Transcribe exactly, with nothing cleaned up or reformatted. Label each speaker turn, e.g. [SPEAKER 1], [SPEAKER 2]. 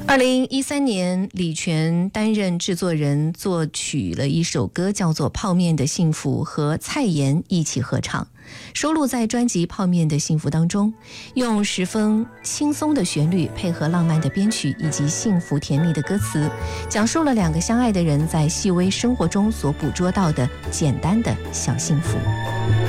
[SPEAKER 1] 二零一三年，李泉担任制作人，作曲了一首歌，叫做《泡面的幸福》，和蔡妍一起合唱，收录在专辑《泡面的幸福》当中。用十分轻松的旋律，配合浪漫的编曲以及幸福甜蜜的歌词，讲述了两个相爱的人在细微生活中所捕捉到的简单的小幸福。